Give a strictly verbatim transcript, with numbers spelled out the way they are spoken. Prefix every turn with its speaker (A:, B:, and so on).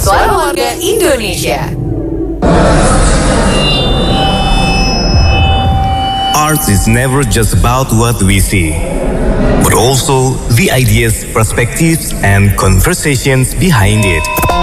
A: Suara Warga Indonesia.
B: Art is never just about what we see, but also the ideas, perspectives, and conversations behind it.